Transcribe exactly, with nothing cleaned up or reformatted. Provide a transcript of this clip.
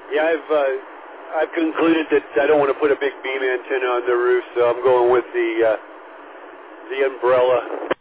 Yeah, I've uh, I've concluded that I don't want to put a big beam antenna on the roof, so I'm going with the uh, the umbrella.